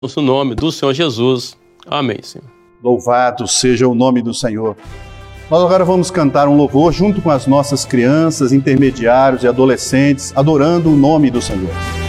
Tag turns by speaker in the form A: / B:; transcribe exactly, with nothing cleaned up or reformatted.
A: No nome do Senhor Jesus. Amém, Senhor.
B: Louvado seja o nome do Senhor. Nós agora vamos cantar um louvor junto com as nossas crianças, intermediários e adolescentes, adorando o nome do Senhor.